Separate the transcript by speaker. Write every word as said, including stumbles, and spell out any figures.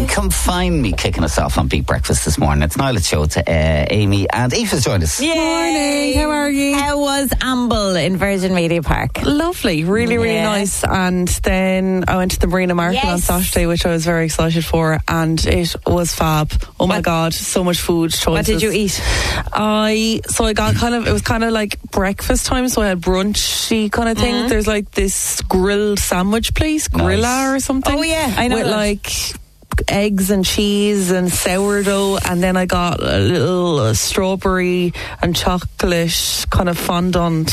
Speaker 1: come find me kicking us off on Big Breakfast this morning. It's Niall Show to uh, Amy, and Aoife's joined us.
Speaker 2: Yay.
Speaker 3: Morning, how are you?
Speaker 2: How was Amble in Virgin Media Park?
Speaker 3: Lovely, really, really
Speaker 2: Yeah.
Speaker 3: nice. And then I went to the Marina Market
Speaker 2: Yes.
Speaker 3: on Saturday, which I was very excited for, and it was fab. Oh my
Speaker 2: What-
Speaker 3: God, so much food choices.
Speaker 2: What did you eat?
Speaker 3: I so I got kind of it was kind of like breakfast time, so I had brunchy kind of thing.
Speaker 2: Mm-hmm.
Speaker 3: There's like this grilled sandwich place, Grilla
Speaker 1: Nice.
Speaker 3: or something.
Speaker 2: Oh, yeah, I know
Speaker 3: with
Speaker 2: that.
Speaker 3: like eggs and cheese and sourdough, and then I got a little uh, strawberry and chocolate kind of fondant